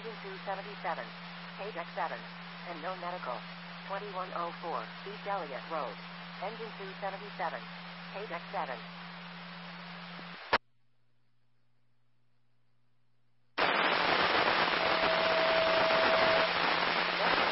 Engine 277. Page X7. And no medical. 2104 East Elliott Road. Engine 277. Page X7.